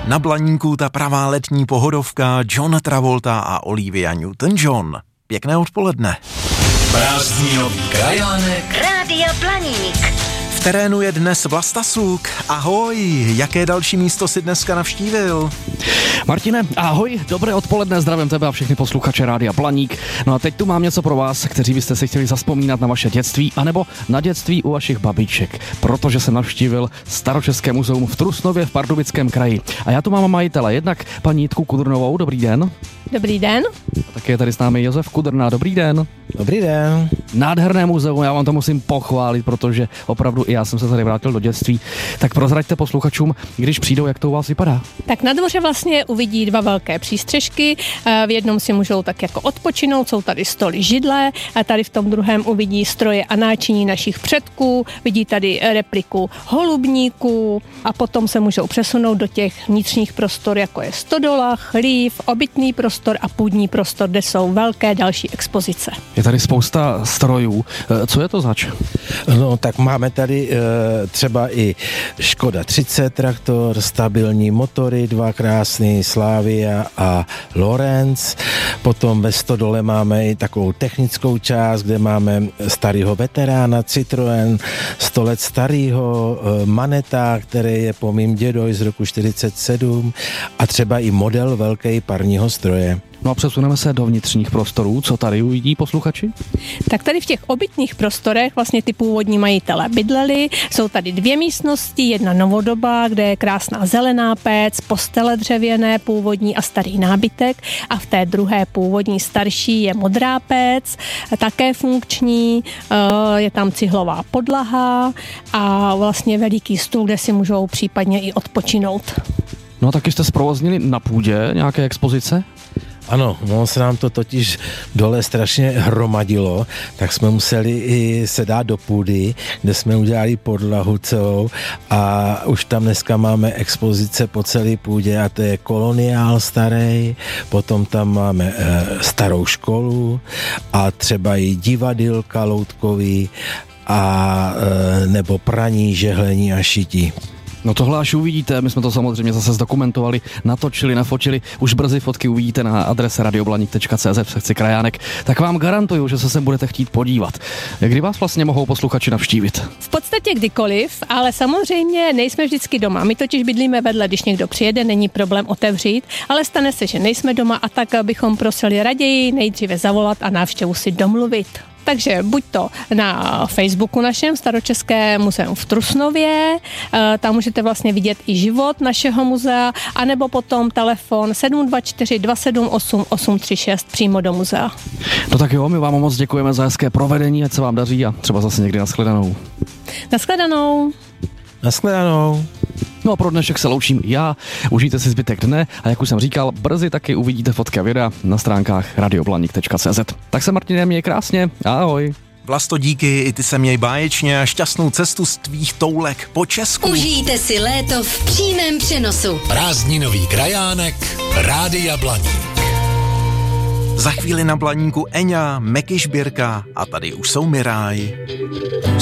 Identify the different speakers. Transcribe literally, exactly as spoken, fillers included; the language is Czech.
Speaker 1: Na Blaníku ta pravá letní pohodovka, John Travolta a Olivia Newton-John. Pěkné odpoledne.
Speaker 2: Prázdninový krajánek
Speaker 3: Rádia Blaník.
Speaker 1: V terénu je dnes Vlasta Suk. Ahoj, jaké další místo si dneska navštívil?
Speaker 4: Martine, ahoj, dobré odpoledne, zdravím tebe a všechny posluchače Rádia Blaník. No a teď tu mám něco pro vás, kteří byste si chtěli zavzpomínat na vaše dětství, anebo na dětství u vašich babiček, protože jsem navštívil Staročeské muzeum v Trusnově v Pardubickém kraji. A já tu mám majitele, jednak paní Jitku Kudrnovou, dobrý den.
Speaker 5: Dobrý den.
Speaker 4: A taky je tady s námi Josef Kudrna, dobrý den.
Speaker 6: Dobrý den.
Speaker 4: Nádherné muzeum, já vám to musím pochválit, protože opravdu i já jsem se tady vrátil do dětství. Tak prozraďte posluchačům, když přijdou, jak to u vás vypadá.
Speaker 5: Tak na dvoře vlastně uvidí dva velké přístřešky, v jednom si můžou tak jako odpočinout, jsou tady stoly, židle, a tady v tom druhém uvidí stroje a náčiní našich předků, vidí tady repliku holubníků a potom se můžou přesunout do těch vnitřních prostor, jako je stodola, chlív, obytný prostor a půdní prostor, kde jsou velké další expozice.
Speaker 4: Je tady spousta strojů. Co je to zač?
Speaker 6: No tak máme tady e, třeba i Škoda třicet traktor, stabilní motory, dva krásný, Slavia a Lorenz. Potom ve stodole máme i takovou technickou část, kde máme starého veterána Citroën, sto let starého e, Maneta, který je po mým dědoj z roku čtyřicet sedm a třeba i model velký parního stroje.
Speaker 4: No a přesuneme se do vnitřních prostorů. Co tady uvidí posluchači?
Speaker 5: Tak tady v těch obytných prostorech vlastně ty původní majitelé bydleli. Jsou tady dvě místnosti, jedna novodobá, kde je krásná zelená péc, postele dřevěné, původní a starý nábytek. A v té druhé původní starší je modrá péc, také funkční, je tam cihlová podlaha a vlastně veliký stůl, kde si můžou případně i odpočinout.
Speaker 4: No taky jste zprovoznili na půdě nějaké expozice?
Speaker 6: Ano, no se nám to totiž dole strašně hromadilo, tak jsme museli i se dát do půdy, kde jsme udělali podlahu celou a už tam dneska máme expozice po celé půdě a to je koloniál starý, potom tam máme e, starou školu a třeba i divadýlka loutkový a e, nebo praní, žehlení a šití.
Speaker 4: No tohle až uvidíte, my jsme to samozřejmě zase zdokumentovali, natočili, nafočili, už brzy fotky uvidíte na adrese radioblaník tečka cé zet v sekci krajánek, tak vám garantuju, že se sem budete chtít podívat. Kdy vás vlastně mohou posluchači navštívit?
Speaker 5: V podstatě kdykoliv, ale samozřejmě nejsme vždycky doma. My totiž bydlíme vedle, když někdo přijede, není problém otevřít, ale stane se, že nejsme doma a tak bychom prosili raději nejdříve zavolat a návštěvu si domluvit. Takže buď to na Facebooku našem Staročeské muzeum v Trusnově, tam můžete vlastně vidět i život našeho muzea, anebo potom telefon sedm dva čtyři dva sedm osm osm tři šest přímo do muzea.
Speaker 4: No tak jo, my vám moc děkujeme za hezké provedení, ať se vám daří a třeba zase někdy nashledanou.
Speaker 5: Nashledanou.
Speaker 6: Nashledanou.
Speaker 4: No a pro dnešek se loučím já, užijte si zbytek dne a jak už jsem říkal, brzy taky uvidíte fotky a videa na stránkách radioblaník tečka cé zet. Tak se Martine, měj krásně, ahoj.
Speaker 1: Vlasto, díky, i ty se měj báječně a šťastnou cestu z tvých toulek po Česku.
Speaker 3: Užijte si léto v přímém přenosu.
Speaker 2: Prázdninový krajánek Rádia Blaník.
Speaker 1: Za chvíli na Blaníku Eňa, Meky Žbírka a tady už jsou Miraj.